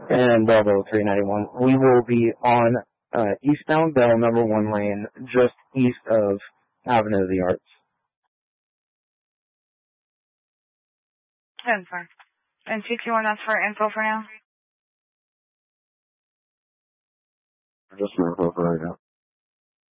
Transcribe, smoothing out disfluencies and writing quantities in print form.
And Bravo 391. We will be on eastbound Bell, number 1 lane, just east of Avenue of the Arts. 10-4. And CQ1, that's for info for now? Just for info for right now.